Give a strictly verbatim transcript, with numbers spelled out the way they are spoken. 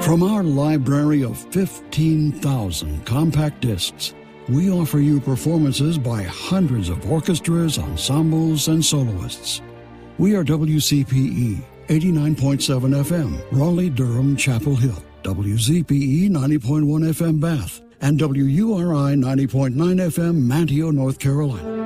From our library of fifteen thousand compact discs, we offer you performances by hundreds of orchestras, ensembles, and soloists. We are W C P E, eighty-nine point seven F M, Raleigh-Durham, Chapel Hill, W Z P E, ninety point one F M, Bath, and W U R I, ninety point nine F M, Manteo, North Carolina.